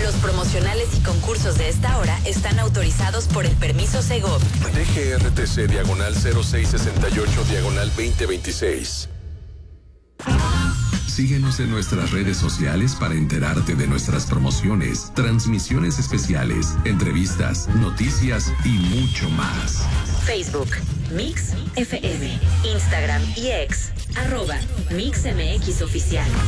Los promocionales y concursos de esta hora están autorizados por el permiso Segov. DGRTC /0668/2026. Síguenos en nuestras redes sociales para enterarte de nuestras promociones, transmisiones especiales, entrevistas, noticias y mucho más. Facebook, Mix FM, Instagram y X, @MixMX Oficial.